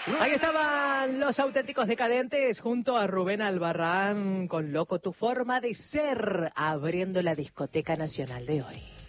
Ahí estaban los auténticos decadentes junto a Rubén Albarrán con Loco tu forma de ser, abriendo la discoteca nacional de hoy.